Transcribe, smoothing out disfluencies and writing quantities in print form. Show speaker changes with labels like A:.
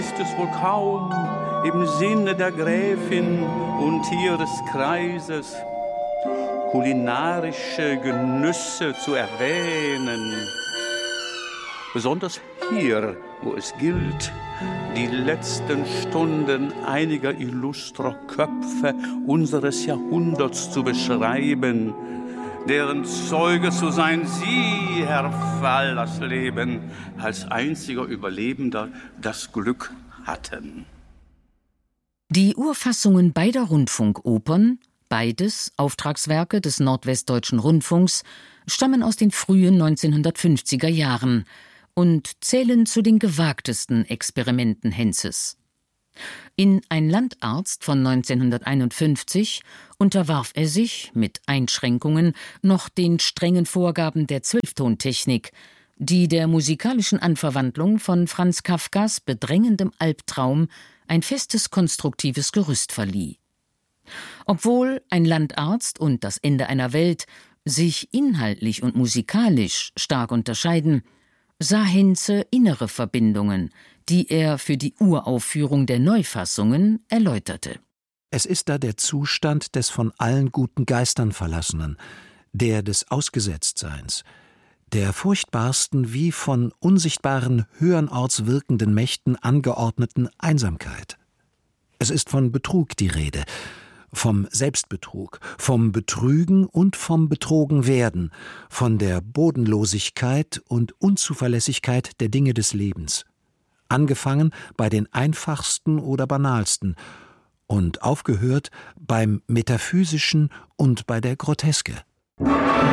A: ist es wohl kaum im Sinne der Gräfin und ihres Kreises, kulinarische Genüsse zu erwähnen. Besonders hier, wo es gilt, die letzten Stunden einiger illustrer Köpfe unseres Jahrhunderts zu beschreiben, deren Zeuge zu sein Sie, Herr Fallas Leben, als einziger Überlebender das Glück hatten.
B: Die Urfassungen beider Rundfunkopern, beides Auftragswerke des Nordwestdeutschen Rundfunks, stammen aus den frühen 1950er Jahren und zählen zu den gewagtesten Experimenten Henzes. In Ein Landarzt von 1951 unterwarf er sich, mit Einschränkungen, noch den strengen Vorgaben der Zwölftontechnik, die der musikalischen Anverwandlung von Franz Kafkas bedrängendem Albtraum ein festes konstruktives Gerüst verlieh. Obwohl Ein Landarzt und Das Ende einer Welt sich inhaltlich und musikalisch stark unterscheiden, sah Henze innere Verbindungen, die er für die Uraufführung der Neufassungen erläuterte.
C: Es ist da der Zustand des von allen guten Geistern Verlassenen, der des Ausgesetztseins, der furchtbarsten wie von unsichtbaren, höhernorts wirkenden Mächten angeordneten Einsamkeit. Es ist von Betrug die Rede, vom Selbstbetrug, vom Betrügen und vom Betrogenwerden, von der Bodenlosigkeit und Unzuverlässigkeit der Dinge des Lebens, angefangen bei den einfachsten oder banalsten und aufgehört beim Metaphysischen und bei der Groteske.